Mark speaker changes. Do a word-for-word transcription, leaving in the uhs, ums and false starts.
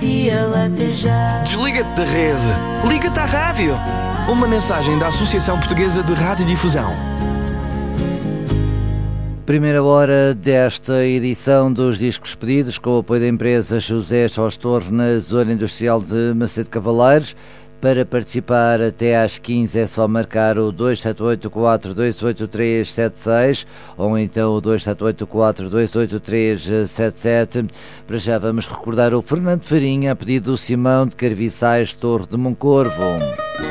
Speaker 1: Desliga-te da rede. Liga-te à rádio. Uma mensagem da Associação Portuguesa de Radiodifusão.
Speaker 2: Primeira hora desta edição dos Discos Pedidos, com o apoio da empresa José Sostor na Zona Industrial de Macedo Cavaleiros. Para participar até às quinze é só marcar o dois sete oito quatro, dois oito três sete seis ou então o dois sete oito quatro, dois oito três sete sete. Para já vamos recordar o Fernando Farinha a pedido do Simão de Carviçais, Torre de Moncorvo.